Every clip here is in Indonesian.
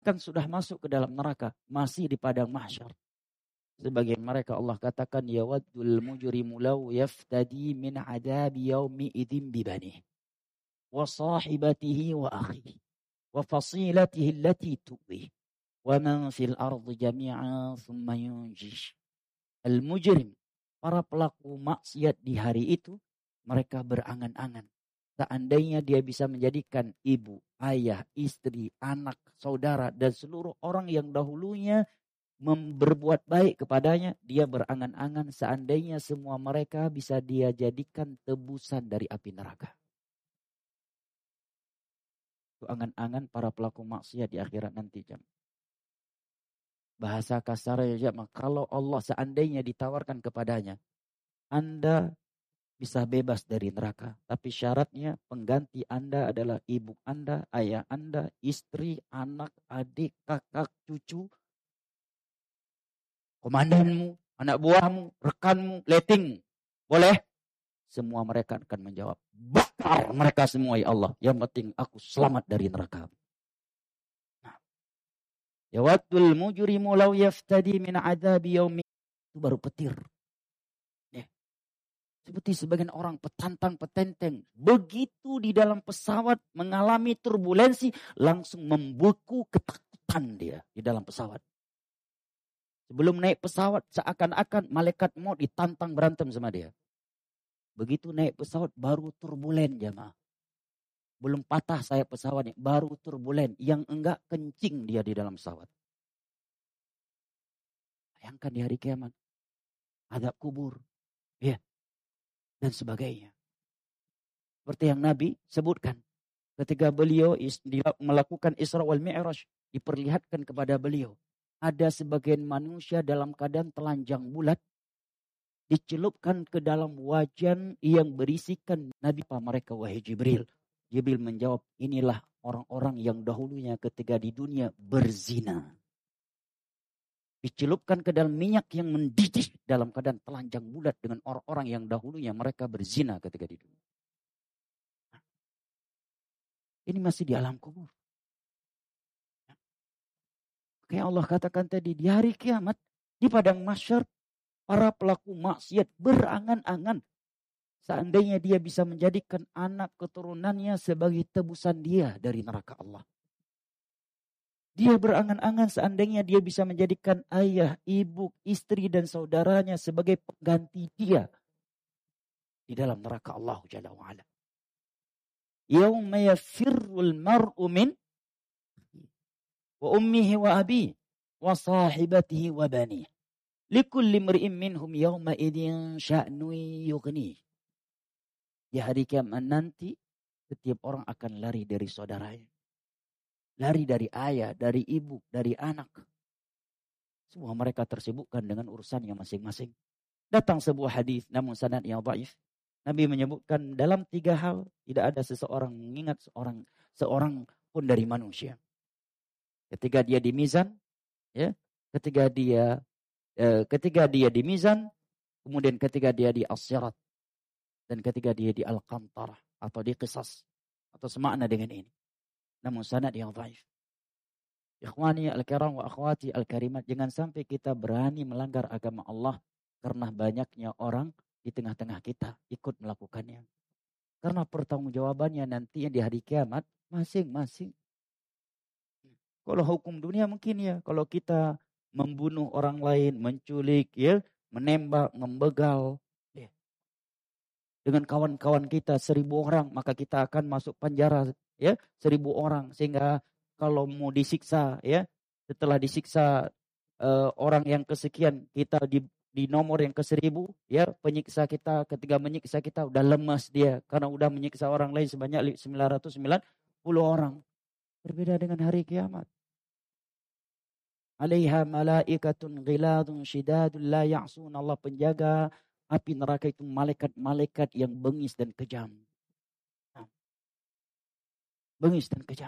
kan sudah masuk ke dalam neraka, masih di padang mahsyar. Sebagian mereka Allah katakan yawaddul mujrimu law yaftadi min adabi yaumi idzin bibanih wa sahibatihi wa akhihi wa fasilatihi allati tu'wi wa man fil ardi jami'an thumma yunjish. Al mujrim, para pelaku maksiat di hari itu, mereka berangan-angan seandainya dia bisa menjadikan ibu, ayah, istri, anak, saudara dan seluruh orang yang dahulunya berbuat baik kepadanya, dia berangan-angan seandainya semua mereka bisa dia jadikan tebusan dari api neraka. Itu angan-angan para pelaku maksiat di akhirat nanti, jam. Bahasa kasarnya, jam, kalau Allah seandainya ditawarkan kepadanya, Anda bisa bebas dari neraka, tapi syaratnya pengganti Anda adalah ibu Anda, ayah Anda, istri, anak, adik, kakak, cucu, komandanmu, anak buahmu, rekanmu, letting. Boleh? Semua mereka akan menjawab, bakar mereka semua ya Allah. Yang penting aku selamat dari neraka. Nah, yawaddul mujrimu law yaftadi min adabi yaumi. Itu baru petir. Ya. Seperti sebagian orang petantang petenteng. Begitu di dalam pesawat mengalami turbulensi, langsung membeku ketakutan dia di dalam pesawat. Sebelum naik pesawat seakan-akan malaikat maut ditantang berantem sama dia. Begitu naik pesawat baru turbulen, jamaah. Belum patah sayap pesawatnya, baru turbulen. Yang enggak kencing dia di dalam pesawat. Bayangkan di hari kiamat. Azab kubur. Ya. Dan sebagainya. Seperti yang Nabi sebutkan. Ketika beliau melakukan Isra wal Mi'raj. Diperlihatkan kepada beliau. Ada sebagian manusia dalam keadaan telanjang bulat. Dicelupkan ke dalam wajan yang berisikan Nabi apa mereka, wahai Jibril. Jibril menjawab, inilah orang-orang yang dahulunya ketika di dunia berzina. Dicelupkan ke dalam minyak yang mendidih dalam keadaan telanjang bulat dengan orang-orang yang dahulunya mereka berzina ketika di dunia. Ini masih di alam kubur. Kayak Allah katakan tadi, di hari kiamat, di padang mahsyar, para pelaku maksiat berangan-angan. Seandainya dia bisa menjadikan anak keturunannya sebagai tebusan dia dari neraka Allah. Dia berangan-angan seandainya dia bisa menjadikan ayah, ibu, istri dan saudaranya sebagai pengganti dia di dalam neraka Allah Jalla wa'ala. Yawma yafirrul mar'u min wa ummihi wa abihi wa sahibatihi wa banihi. Likulli mri'in minhum yawma idin sya'nu yughni. Di hari kiamat nanti setiap orang akan lari dari saudaranya. Lari dari ayah, dari ibu, dari anak. Semua mereka tersibukkan dengan urusannya masing-masing. Datang sebuah hadis namun sanad yang dhaif. Nabi menyebutkan dalam 3 hal tidak ada seseorang mengingat seorang pun dari manusia. Ketika dia di mizan, ya, ketika dia di mizan, kemudian ketika dia di as-sirat, dan ketika dia di al-qantarah atau di qisas atau semakna dengan ini. Namun sanad yang dhaif. Ikhwani al-kiram wa akhwati al-karimat, jangan sampai kita berani melanggar agama Allah karena banyaknya orang di tengah-tengah kita ikut melakukannya. Karena pertanggungjawabannya nanti di hari kiamat masing-masing. Kalau hukum dunia mungkin ya, kalau kita membunuh orang lain, menculik, ya, menembak, membegal, ya, dengan kawan-kawan kita 1000 orang, maka kita akan masuk penjara, ya, 1000 orang. Sehingga kalau mau disiksa, ya, setelah disiksa orang yang kesekian, kita di nomor yang ke-1000, ya, penyiksa kita ketika menyiksa kita udah lemas dia karena udah menyiksa orang lain sebanyak 990 orang. Berbeda dengan hari kiamat. Alaiha malaikatun ghiladun syidadun la ya'sun. Allah penjaga api neraka itu malaikat-malaikat yang bengis dan kejam. Bengis dan kejam.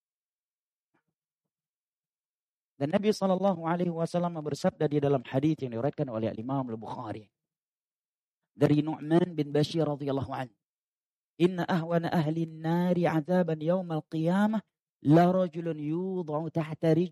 Dan Nabi SAW bersabda di dalam hadis yang diriwayatkan oleh Imam Al-Bukhari dari Nu'man bin Bashir radhiyallahu anhu, inna ahwana ahli an-nari 'adzaban yawm al-qiyamah la rajulun yudha'u tahta